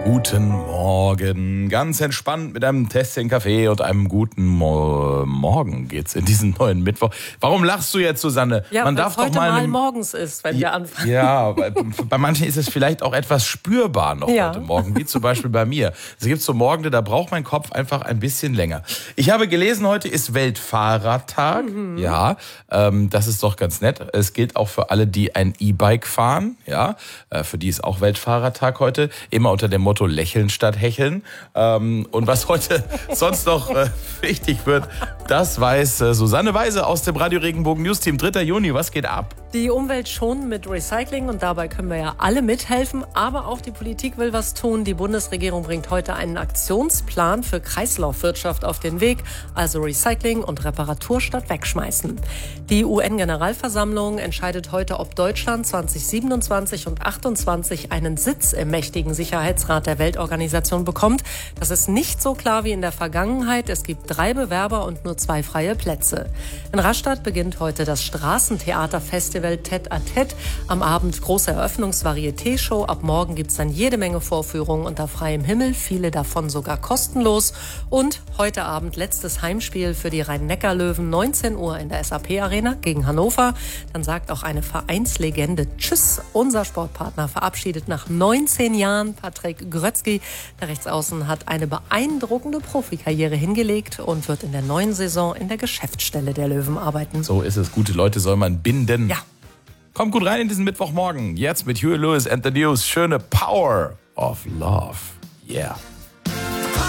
Guten Morgen. Ganz entspannt mit einem Tässchen Kaffee und einem guten Morgen geht's in diesen neuen Mittwoch. Warum lachst du jetzt, Susanne? Ja, man darf heute doch mal morgens ist, wenn wir anfangen. Ja, bei manchen ist es vielleicht auch etwas spürbar noch heute Morgen, wie zum Beispiel bei mir. Es gibt so Morgen, da braucht mein Kopf einfach ein bisschen länger. Ich habe gelesen, heute ist Weltfahrradtag. Ja, das ist doch ganz nett. Es gilt auch für alle, die ein E-Bike fahren. Ja, für die ist auch Weltfahrradtag heute. Immer unter dem Motto lächeln statt hecheln. Und was heute sonst noch wichtig wird, das weiß Susanne Weise aus dem Radio Regenbogen News Team. 3. Juni, was geht ab? Die Umwelt schonen mit Recycling und dabei können wir ja alle mithelfen. Aber auch die Politik will was tun. Die Bundesregierung bringt heute einen Aktionsplan für Kreislaufwirtschaft auf den Weg. Also Recycling und Reparatur statt wegschmeißen. Die UN-Generalversammlung entscheidet heute, ob Deutschland 2027 und 2028 einen Sitz im mächtigen Sicherheitsrat der Weltorganisation bekommt. Das ist nicht so klar wie in der Vergangenheit. Es gibt 3 Bewerber und nur 2 freie Plätze. In Rastatt beginnt heute das Straßentheaterfestival Tête à Tête. Am Abend große Eröffnungs-Varieté-Show. Ab morgen gibt es dann jede Menge Vorführungen unter freiem Himmel, viele davon sogar kostenlos. Und heute Abend letztes Heimspiel für die Rhein-Neckar-Löwen, 19 Uhr in der SAP-Arena gegen Hannover. Dann sagt auch eine Vereinslegende Tschüss. Unser Sportpartner verabschiedet nach 19 Jahren Patrick Grötzky. Der Rechtsaußen hat eine beeindruckende Profikarriere hingelegt und wird in der neuen Saison in der Geschäftsstelle der Löwen arbeiten. So ist es. Gute Leute soll man binden. Ja. Kommt gut rein in diesen Mittwochmorgen. Jetzt mit Huey Lewis and the News. Schöne Power of Love. Yeah.